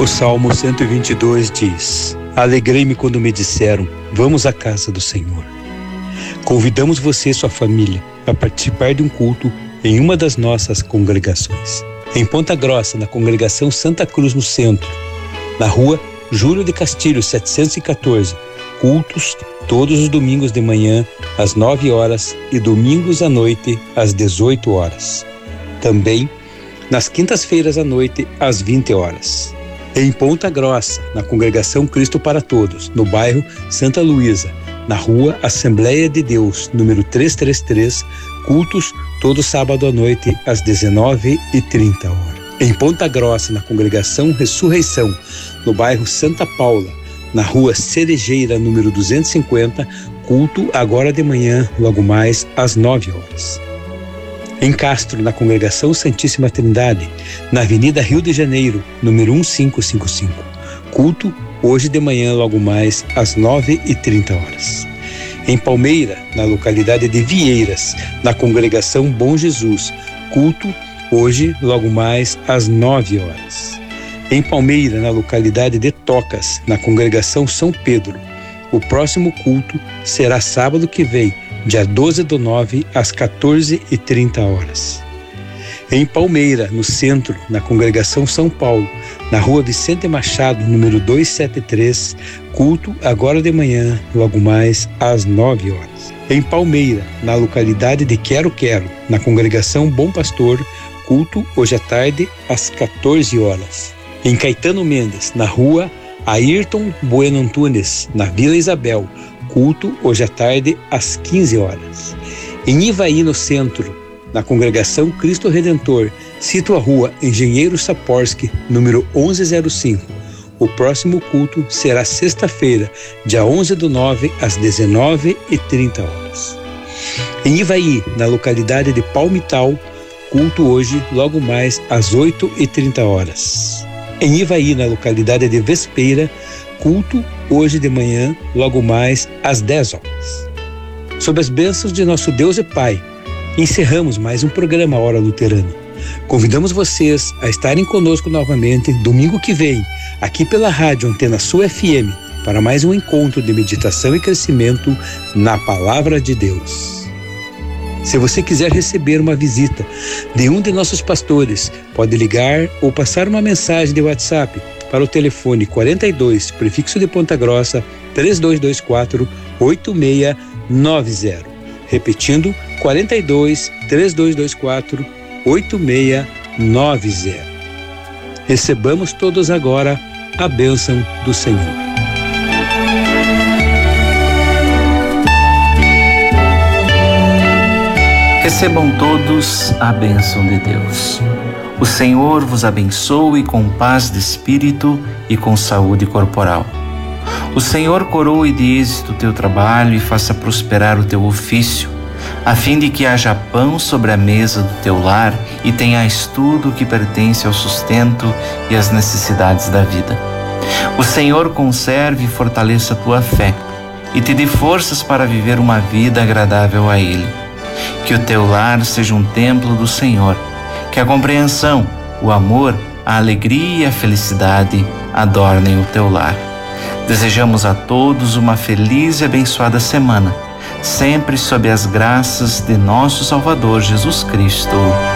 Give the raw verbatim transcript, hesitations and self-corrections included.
O Salmo cento e vinte e dois diz: Alegrei-me quando me disseram, vamos à casa do Senhor. Convidamos você e sua família a participar de um culto em uma das nossas congregações. Em Ponta Grossa, na congregação Santa Cruz no Centro, na rua Júlio de Castilho, setecentos e quatorze, cultos todos os domingos de manhã às nove horas e domingos à noite às dezoito horas. Também nas quintas-feiras à noite às vinte horas. Em Ponta Grossa, na congregação Cristo para Todos, no bairro Santa Luísa, na rua Assembleia de Deus, número trezentos e trinta e três, cultos todo sábado à noite às dezenove e trinta horas. Em Ponta Grossa, na congregação Ressurreição, no bairro Santa Paula, na rua Cerejeira, número duzentos e cinquenta, culto agora de manhã, logo mais às nove horas. Em Castro, na congregação Santíssima Trindade, na Avenida Rio de Janeiro, número mil quinhentos e cinquenta e cinco, culto hoje de manhã, logo mais às nove e trinta horas. Em Palmeira, na localidade de Vieiras, na congregação Bom Jesus, culto hoje, logo mais às nove horas. Em Palmeira, na localidade de Tocas, na congregação São Pedro, o próximo culto será sábado que vem, dia doze do nove, às quatorze e trinta horas. Em Palmeira, no centro, na congregação São Paulo, na rua Vicente Machado, número duzentos e setenta e três, culto agora de manhã, logo mais às nove horas. Em Palmeira, na localidade de Quero Quero, na congregação Bom Pastor, culto hoje à tarde às quatorze horas. Em Caetano Mendes, na rua Ayrton Bueno Antunes, na Vila Isabel, culto hoje à tarde às quinze horas. Em Ivaí, no centro, na congregação Cristo Redentor, cito a rua Engenheiro Saporsky, número onze zero cinco. O próximo culto será sexta-feira, dia onze do nove, às dezenove e trinta horas. Em Ivaí, na localidade de Palmital, culto hoje, logo mais às oito e trinta horas. Em Ivaí, na localidade de Vespeira, culto hoje de manhã, logo mais às dez horas. Sob as bênçãos de nosso Deus e Pai, encerramos mais um programa Hora Luterana. Convidamos vocês a estarem conosco novamente domingo que vem, aqui pela rádio Antena Sul F M, para mais um encontro de meditação e crescimento na Palavra de Deus. Se você quiser receber uma visita de um de nossos pastores, pode ligar ou passar uma mensagem de WhatsApp para o telefone quarenta e dois, prefixo de Ponta Grossa, três dois dois quatro, oito seis nove zero. Repetindo, quarenta e dois, três dois dois quatro, oito seis nove zero. Recebamos todos agora a bênção do Senhor. Recebam todos a bênção de Deus. O Senhor vos abençoe com paz de espírito e com saúde corporal. O Senhor coroe de êxito o teu trabalho e faça prosperar o teu ofício, a fim de que haja pão sobre a mesa do teu lar e tenhas tudo o que pertence ao sustento e às necessidades da vida. O Senhor conserve e fortaleça a tua fé e te dê forças para viver uma vida agradável a Ele. Que o teu lar seja um templo do Senhor, que a compreensão, o amor, a alegria e a felicidade adornem o teu lar. Desejamos a todos uma feliz e abençoada semana, sempre sob as graças de nosso Salvador Jesus Cristo.